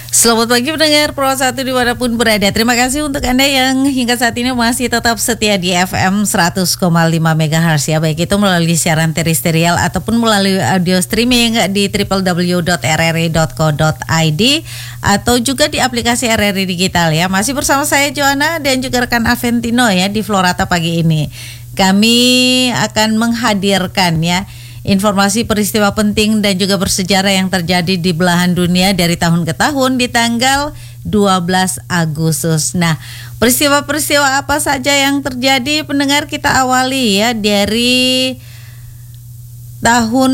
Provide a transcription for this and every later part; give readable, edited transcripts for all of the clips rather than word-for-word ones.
Selamat pagi pendengar Pro 1 dimanapun berada. Terima kasih untuk Anda yang hingga saat ini masih tetap setia di FM 100,5 MHz ya. Baik itu melalui siaran terestrial ataupun melalui audio streaming di www.rri.co.id atau juga di aplikasi RRI Digital ya. Masih bersama saya Joanna dan juga rekan Aventino ya di Florata pagi ini. Kami akan menghadirkan ya informasi peristiwa penting dan juga bersejarah yang terjadi di belahan dunia dari tahun ke tahun di tanggal 12 Agustus. Nah, peristiwa-peristiwa apa saja yang terjadi pendengar, kita awali ya dari tahun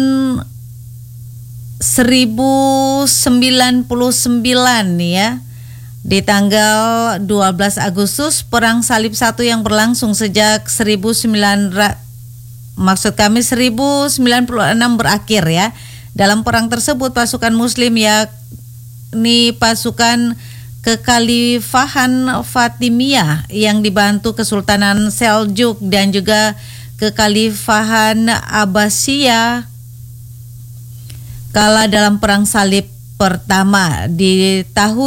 1099 ya. Di tanggal 12 Agustus Perang Salib I yang berlangsung sejak 1096 berakhir ya. Dalam perang tersebut pasukan muslim yakni pasukan Kekhalifahan Fatimiyah yang dibantu Kesultanan Seljuk dan juga Kekhalifahan Abbasiyah kalah dalam perang salib pertama di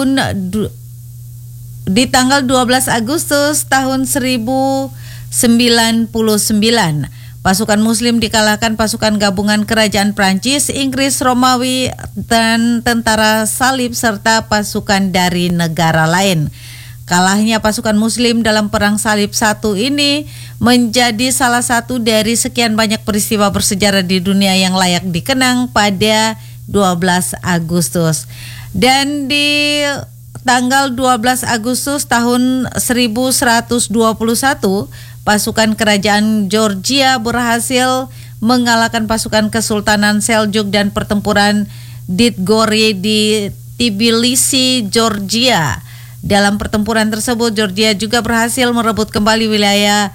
tanggal 12 Agustus tahun 1099. Pasukan muslim dikalahkan pasukan gabungan kerajaan Prancis, Inggris, Romawi, dan tentara salib serta pasukan dari negara lain. Kalahnya pasukan muslim dalam perang salib I ini menjadi salah satu dari sekian banyak peristiwa bersejarah di dunia yang layak dikenang pada 12 Agustus. Dan di tanggal 12 Agustus tahun 1121 pasukan kerajaan Georgia berhasil mengalahkan pasukan Kesultanan Seljuk dan pertempuran Ditgori di Tbilisi, Georgia. Dalam pertempuran tersebut, Georgia juga berhasil merebut kembali wilayah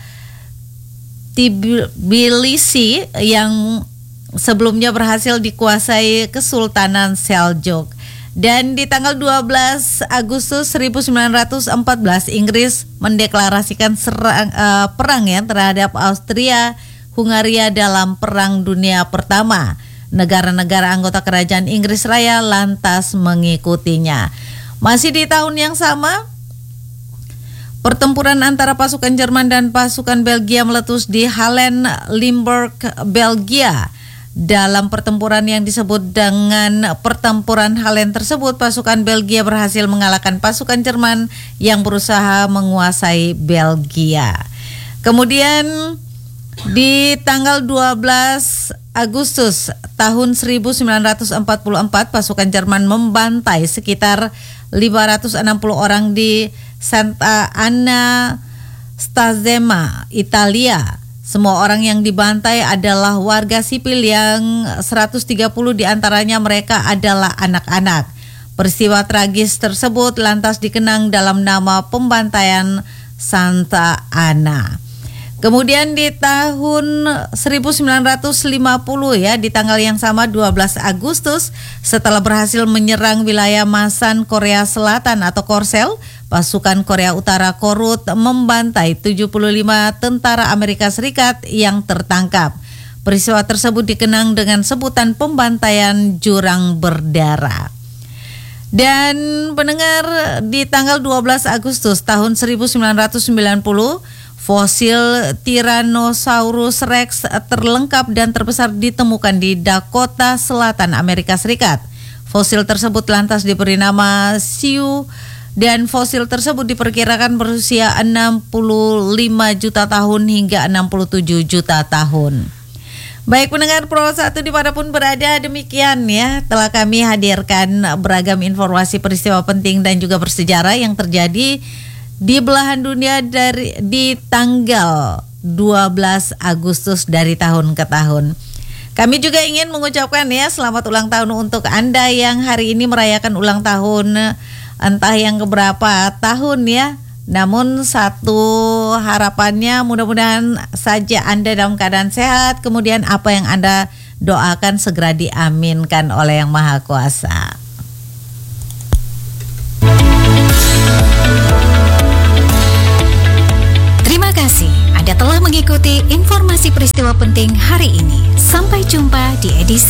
Tbilisi yang sebelumnya berhasil dikuasai Kesultanan Seljuk. Dan di tanggal 12 Agustus 1914 Inggris mendeklarasikan perang ya terhadap Austria Hungaria dalam Perang Dunia Pertama. Negara-negara anggota kerajaan Inggris Raya lantas mengikutinya. Masih di tahun yang sama, pertempuran antara pasukan Jerman dan pasukan Belgia meletus di Hallen, Limburg, Belgia. Dalam pertempuran yang disebut dengan pertempuran Hallen tersebut, pasukan Belgia berhasil mengalahkan pasukan Jerman yang berusaha menguasai Belgia. Kemudian di tanggal 12 Agustus tahun 1944, pasukan Jerman membantai sekitar 560 orang di Santa Anna Stazema, Italia. Semua orang yang dibantai adalah warga sipil yang 130 diantaranya mereka adalah anak-anak. Peristiwa tragis tersebut lantas dikenang dalam nama pembantaian Santa Anna. Kemudian di tahun 1950 ya, di tanggal yang sama 12 Agustus, setelah berhasil menyerang wilayah Masan Korea Selatan atau Korsel, pasukan Korea Utara Korut membantai 75 tentara Amerika Serikat yang tertangkap. Peristiwa tersebut dikenang dengan sebutan pembantaian jurang berdarah. Dan pendengar, di tanggal 12 Agustus tahun 1990, fosil Tyrannosaurus Rex terlengkap dan terbesar ditemukan di Dakota Selatan, Amerika Serikat. Fosil tersebut lantas diberi nama Sioux dan fosil tersebut diperkirakan berusia 65 juta tahun hingga 67 juta tahun. Baik pendengar Pro 1 dimanapun berada, demikian ya telah kami hadirkan beragam informasi peristiwa penting dan juga bersejarah yang terjadi di belahan dunia di tanggal 12 Agustus dari tahun ke tahun. Kami juga ingin mengucapkan ya selamat ulang tahun untuk Anda yang hari ini merayakan ulang tahun entah yang keberapa tahun ya. Namun satu harapannya mudah-mudahan saja Anda dalam keadaan sehat, kemudian apa yang Anda doakan segera diaminkan oleh Yang Maha Kuasa. Terima kasih Anda telah mengikuti informasi peristiwa penting hari ini. Sampai jumpa di edisi